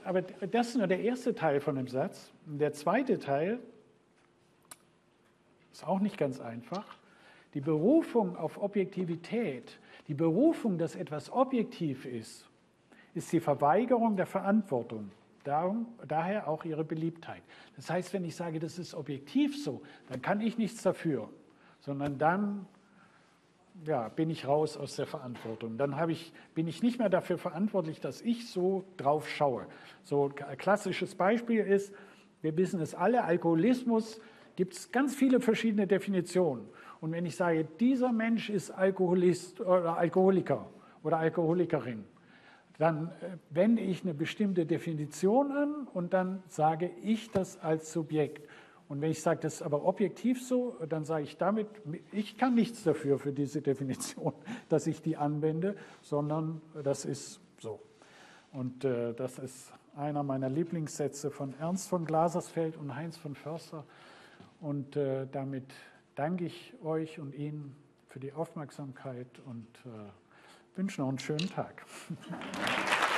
aber das ist nur der erste Teil von dem Satz. Und der zweite Teil ist auch nicht ganz einfach. Die Berufung auf Objektivität, die Berufung, dass etwas objektiv ist die Verweigerung der Verantwortung. Daher auch ihre Beliebtheit. Das heißt, wenn ich sage, das ist objektiv so, dann kann ich nichts dafür, sondern dann bin ich raus aus der Verantwortung. Dann bin ich nicht mehr dafür verantwortlich, dass ich so drauf schaue. So ein klassisches Beispiel ist, wir wissen es alle, Alkoholismus gibt es ganz viele verschiedene Definitionen. Und wenn ich sage, dieser Mensch ist Alkoholist oder Alkoholiker oder Alkoholikerin, dann wende ich eine bestimmte Definition an und dann sage ich das als Subjekt. Und wenn ich sage, das ist aber objektiv so, dann sage ich damit, ich kann nichts dafür für diese Definition, dass ich die anwende, sondern das ist so. Und das ist einer meiner Lieblingssätze von Ernst von Glasersfeld und Heinz von Förster. Und damit danke ich euch und Ihnen für die Aufmerksamkeit und wünsche noch einen schönen Tag.